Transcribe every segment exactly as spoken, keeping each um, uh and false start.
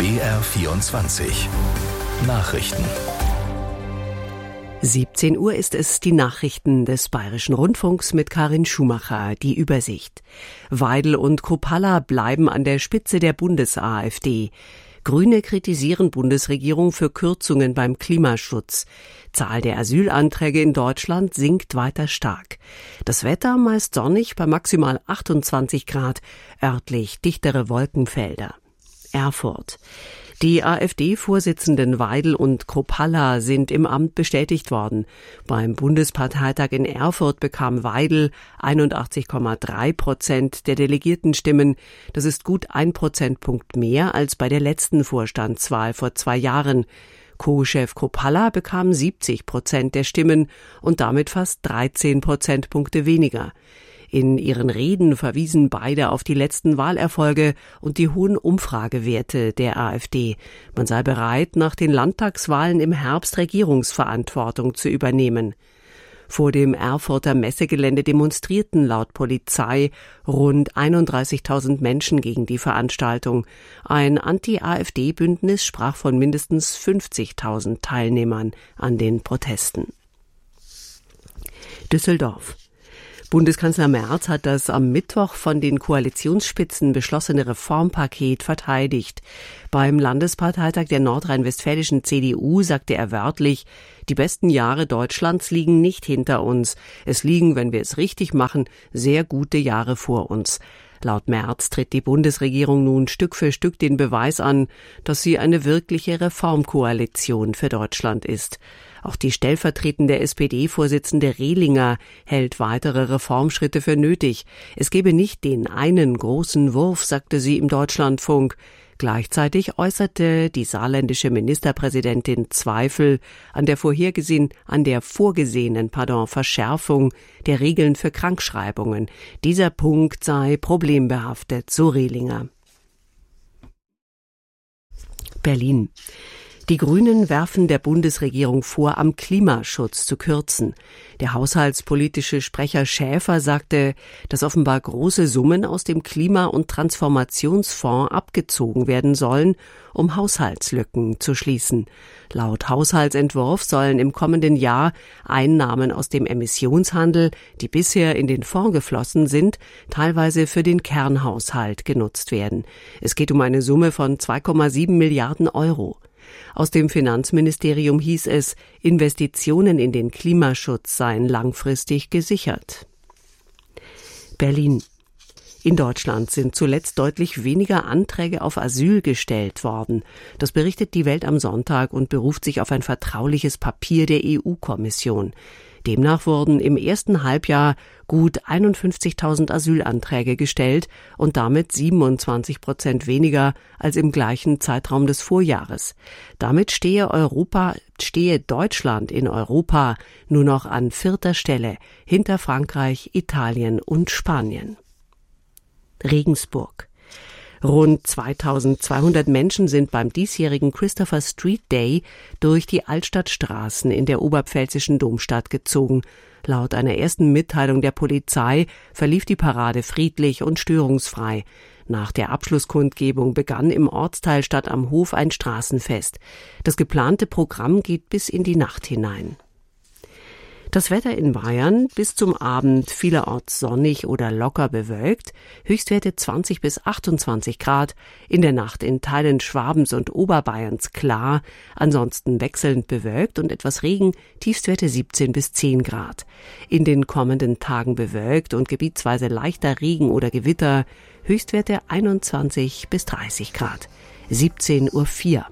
B R vierundzwanzig Nachrichten. siebzehn Uhr ist es, die Nachrichten des Bayerischen Rundfunks mit Karin Schumacher, die Übersicht. Weidel und Kruppalla bleiben an der Spitze der Bundes-AfD. Grüne kritisieren Bundesregierung für Kürzungen beim Klimaschutz. Zahl der Asylanträge in Deutschland sinkt weiter stark. Das Wetter meist sonnig bei maximal achtundzwanzig Grad, örtlich dichtere Wolkenfelder. Erfurt. Die AfD-Vorsitzenden Weidel und Kruppalla sind im Amt bestätigt worden. Beim Bundesparteitag in Erfurt bekam Weidel einundachtzig Komma drei Prozent der Delegiertenstimmen. Das ist gut ein Prozentpunkt mehr als bei der letzten Vorstandswahl vor zwei Jahren. Co-Chef Kruppalla bekam siebzig Prozent der Stimmen und damit fast dreizehn Prozentpunkte weniger. In ihren Reden verwiesen beide auf die letzten Wahlerfolge und die hohen Umfragewerte der AfD. Man sei bereit, nach den Landtagswahlen im Herbst Regierungsverantwortung zu übernehmen. Vor dem Erfurter Messegelände demonstrierten laut Polizei rund einunddreißigtausend Menschen gegen die Veranstaltung. Ein Anti-AfD-Bündnis sprach von mindestens fünfzigtausend Teilnehmern an den Protesten. Düsseldorf. Bundeskanzler Merz hat das am Mittwoch von den Koalitionsspitzen beschlossene Reformpaket verteidigt. Beim Landesparteitag der nordrhein-westfälischen C D U sagte er wörtlich, die besten Jahre Deutschlands liegen nicht hinter uns. Es liegen, wenn wir es richtig machen, sehr gute Jahre vor uns. Laut Merz tritt die Bundesregierung nun Stück für Stück den Beweis an, dass sie eine wirkliche Reformkoalition für Deutschland ist. Auch die stellvertretende S P D-Vorsitzende Rehlinger hält weitere Reformschritte für nötig. Es gebe nicht den einen großen Wurf, sagte sie im Deutschlandfunk. Gleichzeitig äußerte die saarländische Ministerpräsidentin Zweifel an der vorhergesehen, an der vorgesehenen, pardon, Verschärfung der Regeln für Krankschreibungen. Dieser Punkt sei problembehaftet, so Rehlinger. Berlin. Die Grünen werfen der Bundesregierung vor, am Klimaschutz zu kürzen. Der haushaltspolitische Sprecher Schäfer sagte, dass offenbar große Summen aus dem Klima- und Transformationsfonds abgezogen werden sollen, um Haushaltslücken zu schließen. Laut Haushaltsentwurf sollen im kommenden Jahr Einnahmen aus dem Emissionshandel, die bisher in den Fonds geflossen sind, teilweise für den Kernhaushalt genutzt werden. Es geht um eine Summe von zwei Komma sieben Milliarden Euro. Aus dem Finanzministerium hieß es, Investitionen in den Klimaschutz seien langfristig gesichert. Berlin. In Deutschland sind zuletzt deutlich weniger Anträge auf Asyl gestellt worden. Das berichtet die Welt am Sonntag und beruft sich auf ein vertrauliches Papier der E U-Kommission. Demnach wurden im ersten Halbjahr gut einundfünfzigtausend Asylanträge gestellt und damit siebenundzwanzig Prozent weniger als im gleichen Zeitraum des Vorjahres. Damit stehe Europa, stehe Deutschland in Europa nur noch an vierter Stelle hinter Frankreich, Italien und Spanien. Regensburg. Rund zweitausendzweihundert Menschen sind beim diesjährigen Christopher Street Day durch die Altstadtstraßen in der oberpfälzischen Domstadt gezogen. Laut einer ersten Mitteilung der Polizei verlief die Parade friedlich und störungsfrei. Nach der Abschlusskundgebung begann im Ortsteil Stadt am Hof ein Straßenfest. Das geplante Programm geht bis in die Nacht hinein. Das Wetter in Bayern bis zum Abend vielerorts sonnig oder locker bewölkt, Höchstwerte zwanzig bis achtundzwanzig Grad, in der Nacht in Teilen Schwabens und Oberbayerns klar, ansonsten wechselnd bewölkt und etwas Regen, Tiefstwerte siebzehn bis zehn Grad. In den kommenden Tagen bewölkt und gebietsweise leichter Regen oder Gewitter, Höchstwerte einundzwanzig bis dreißig Grad, siebzehn Uhr vier.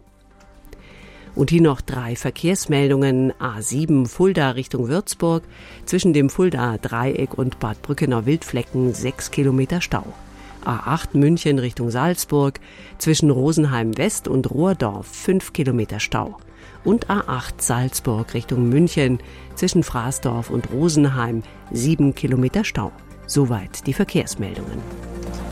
Und hier noch drei Verkehrsmeldungen. A sieben Fulda Richtung Würzburg, zwischen dem Fuldaer Dreieck und Bad Brückenau-Wildflecken sechs Kilometer Stau. A acht München Richtung Salzburg, zwischen Rosenheim West und Rohrdorf fünf Kilometer Stau. Und A acht Salzburg Richtung München, zwischen Fraßdorf und Rosenheim sieben Kilometer Stau. Soweit die Verkehrsmeldungen.